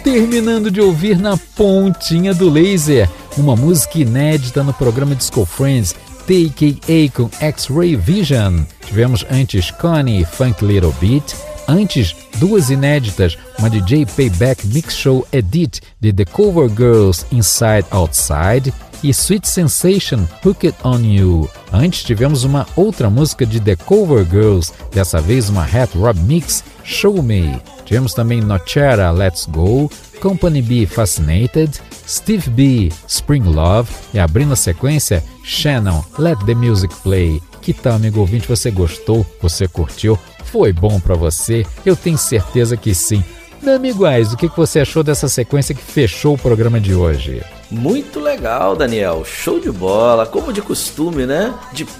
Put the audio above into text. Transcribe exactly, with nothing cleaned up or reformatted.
Terminando de ouvir Na Pontinha do Laser, uma música inédita no programa Disco Friends, T K A com X-Ray Vision. Tivemos antes Connie, Funk Little Beat. Antes, duas inéditas, uma D J Payback Mix Show Edit de The Cover Girls Inside Outside e Sweet Sensation Hooked on You. Antes tivemos uma outra música de The Cover Girls, dessa vez uma Hat Rob Mix, Show Me. Tivemos também Nochera, Let's Go, Company B, Fascinated, Steve B, Spring Love e abrindo a sequência, Shannon, Let the Music Play. Que tal, amigo ouvinte, você gostou? Você curtiu? Foi bom pra você? Eu tenho certeza que sim. Meu amigo Ais, o que você achou dessa sequência que fechou o programa de hoje? Muito legal, Daniel. Show de bola, como de costume, né? De